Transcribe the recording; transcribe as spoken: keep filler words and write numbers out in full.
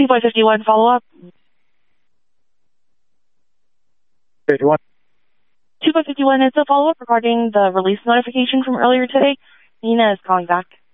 two five five one follow-up. fifty-one. two five five one, it's a follow-up regarding the release notification from earlier today. Nina is calling back.